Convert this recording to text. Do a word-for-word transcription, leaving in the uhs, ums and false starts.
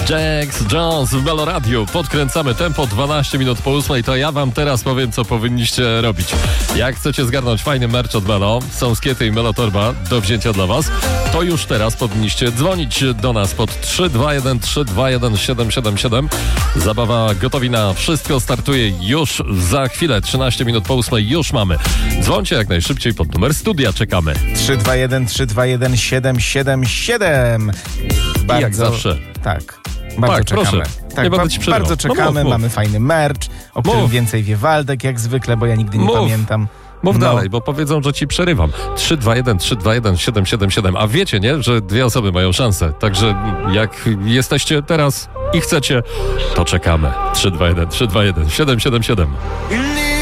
Jax Jones w Melo Radio. Podkręcamy tempo dwanaście minut po ósmej. To ja wam teraz powiem, co powinniście robić. Jak chcecie zgarnąć fajny merch od Melo, są skiety i Melo Torba do wzięcia dla was, to już teraz powinniście dzwonić do nas pod trzy dwa jeden trzy dwa jeden siedem siedem siedem. Zabawa gotowi na wszystko startuje już za chwilę. trzynaście minut po ósmej już mamy. Dzwońcie jak najszybciej pod numer studia. Czekamy. trzy dwa jeden trzy dwa jeden siedem siedem siedem. I jak zawsze. Tak. Bardzo tak, czekamy. Proszę. Tak, nie ba- będę ci przerywał. bardzo czekamy, no mów, mamy mów. fajny merch, o którym Mów. więcej wie Waldek jak zwykle, bo ja nigdy nie Mów. pamiętam. Mów No. dalej, bo powiedzą, że ci przerywam. trzy dwa jeden trzy dwa jeden siedem siedem siedem. A wiecie, nie? Że dwie osoby mają szansę. Także jak jesteście teraz i chcecie, to czekamy. trzy dwa jeden trzy dwa jeden siedem siedem siedem.